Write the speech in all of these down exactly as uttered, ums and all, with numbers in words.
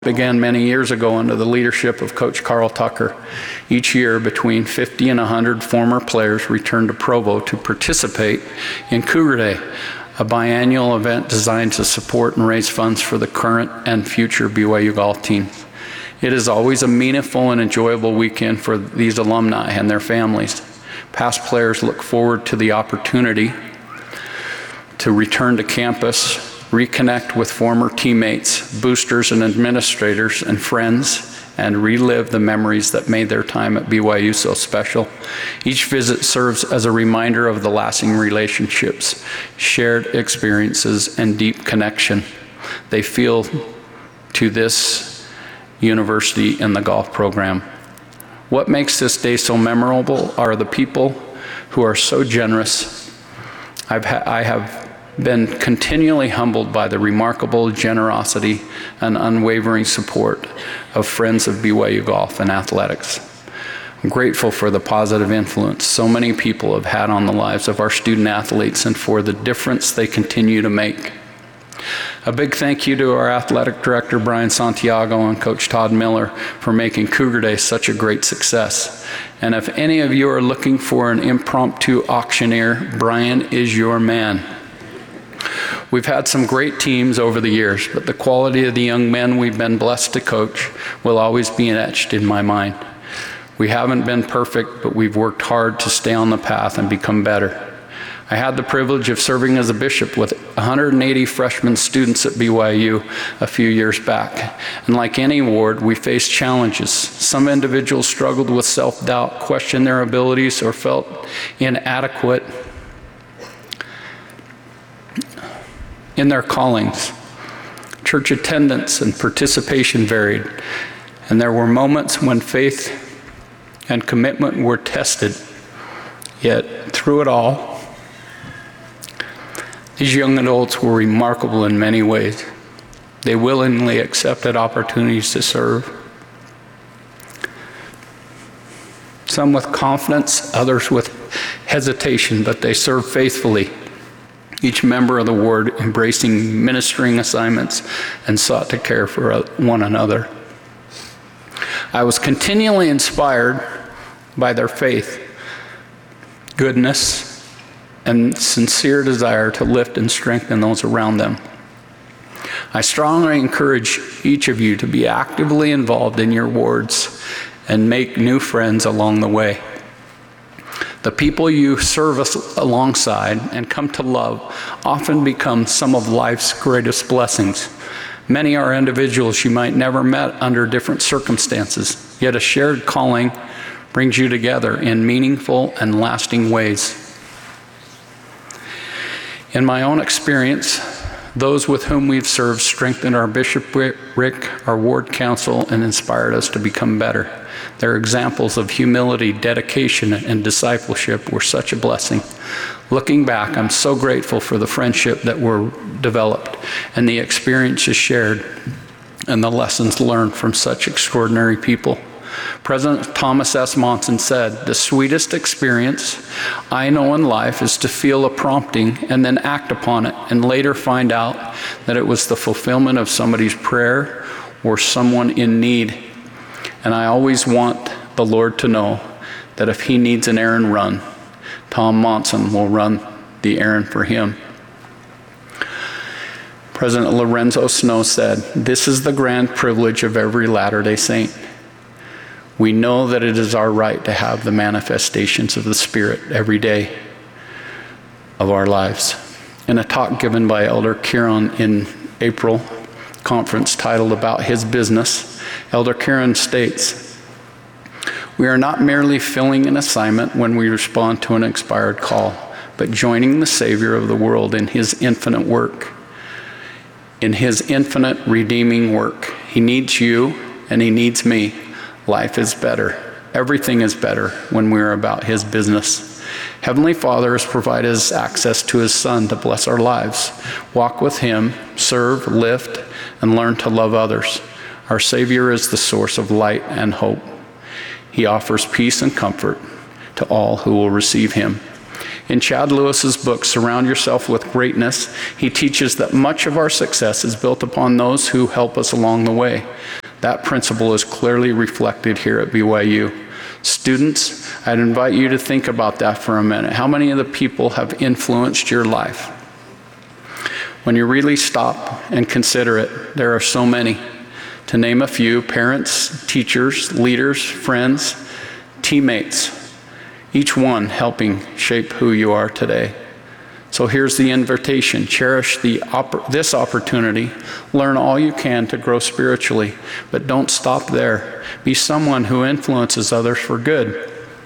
Began many years ago under the leadership of Coach Carl Tucker. Each year, between fifty and one hundred former players return to Provo to participate in Cougar Day, a biannual event designed to support and raise funds for the current and future B Y U golf team. It is always a meaningful and enjoyable weekend for these alumni and their families. Past players look forward to the opportunity to return to campus, reconnect with former teammates, boosters and administrators and friends, and relive the memories that made their time at B Y U so special. Each visit serves as a reminder of the lasting relationships, shared experiences, and deep connection they feel to this university and the golf program. What makes this day so memorable are the people who are so generous. I've ha- I have been continually humbled by the remarkable generosity and unwavering support of friends of B Y U golf and athletics. I'm grateful for the positive influence so many people have had on the lives of our student athletes and for the difference they continue to make. A big thank you to our athletic director, Brian Santiago, and Coach Todd Miller for making Cougar Day such a great success. And if any of you are looking for an impromptu auctioneer, Brian is your man. We've had some great teams over the years, but the quality of the young men we've been blessed to coach will always be etched in my mind. We haven't been perfect, but we've worked hard to stay on the path and become better. I had the privilege of serving as a bishop with one hundred eighty freshman students at B Y U a few years back. And like any ward, we faced challenges. Some individuals struggled with self-doubt, questioned their abilities, or felt inadequate in their callings. Church attendance and participation varied, and there were moments when faith and commitment were tested. Yet, through it all, these young adults were remarkable in many ways. They willingly accepted opportunities to serve, some with confidence, others with hesitation, but they served faithfully. Each member of the ward embracing ministering assignments and sought to care for one another. I was continually inspired by their faith, goodness, and sincere desire to lift and strengthen those around them. I strongly encourage each of you to be actively involved in your wards and make new friends along the way. The people you serve us alongside and come to love often become some of life's greatest blessings. Many are individuals you might never met under different circumstances, yet a shared calling brings you together in meaningful and lasting ways. In my own experience, those with whom we've served strengthened our bishopric, our ward council, and inspired us to become better. Their examples of humility, dedication, and discipleship were such a blessing. Looking back, I'm so grateful for the friendship that were developed and the experiences shared and the lessons learned from such extraordinary people. President Thomas S. Monson said, "The sweetest experience I know in life is to feel a prompting and then act upon it and later find out that it was the fulfillment of somebody's prayer or someone in need. And I always want the Lord to know that if he needs an errand run, Tom Monson will run the errand for him." President Lorenzo Snow said, "This is the grand privilege of every Latter-day Saint. We know that it is our right to have the manifestations of the Spirit every day of our lives." In a talk given by Elder Kieran in April conference titled About His Business, Elder Kieran states, "We are not merely filling an assignment when we respond to an inspired call, but joining the Savior of the world in his infinite work, in his infinite redeeming work. He needs you and he needs me. Life is better. Everything is better when we are about his business. Heavenly Father has provided us access to his Son to bless our lives. Walk with him, serve, lift, and learn to love others. Our Savior is the source of light and hope. He offers peace and comfort to all who will receive him. In Chad Lewis's book, Surround Yourself with Greatness, he teaches that much of our success is built upon those who help us along the way. That principle is clearly reflected here at B Y U. Students, I'd invite you to think about that for a minute. How many of the people have influenced your life? When you really stop and consider it, there are so many. To name a few: parents, teachers, leaders, friends, teammates, each one helping shape who you are today. So here's the invitation. Cherish the oppor- this opportunity. Learn all you can to grow spiritually, but don't stop there. Be someone who influences others for good.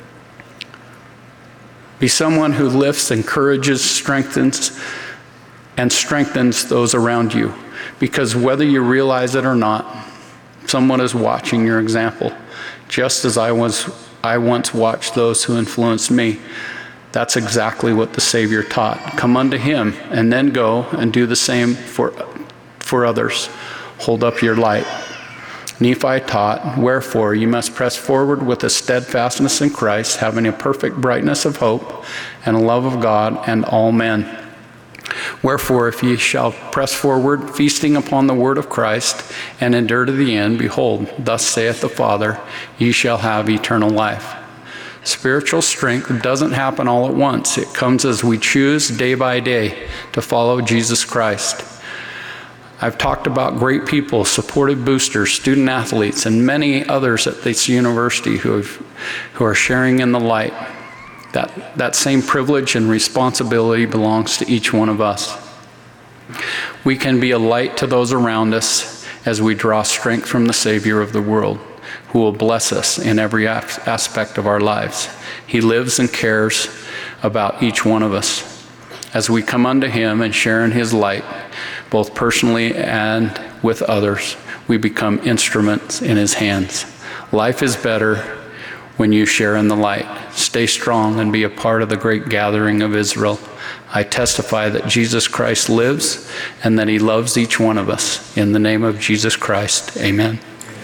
Be someone who lifts, encourages, strengthens, and strengthens those around you. Because whether you realize it or not, someone is watching your example, just as I was I once watched those who influenced me. That's exactly what the Savior taught. Come unto him, and then go and do the same for, for others. Hold up your light. Nephi taught, wherefore you must press forward with a steadfastness in Christ, having a perfect brightness of hope and a love of God and all men. Wherefore, if ye shall press forward, feasting upon the word of Christ, and endure to the end, behold, thus saith the Father, ye shall have eternal life. Spiritual strength doesn't happen all at once. It comes as we choose day by day to follow Jesus Christ. I've talked about great people, supportive boosters, student athletes, and many others at this university who have, who are sharing in the light. That, that same privilege and responsibility belongs to each one of us. We can be a light to those around us as we draw strength from the Savior of the world, who will bless us in every aspect of our lives. He lives and cares about each one of us. As we come unto him and share in his light, both personally and with others, we become instruments in his hands. Life is better when you share in the light. Stay strong and be a part of the great gathering of Israel. I testify that Jesus Christ lives and that he loves each one of us. In the name of Jesus Christ, amen.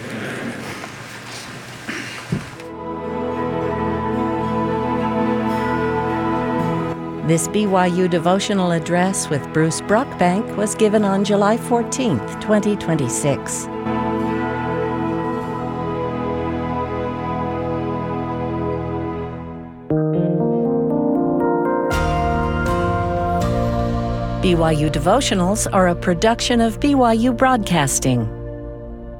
This B Y U devotional address with Bruce Brockbank was given on July fourteenth, twenty twenty-six. B Y U devotionals are a production of B Y U Broadcasting.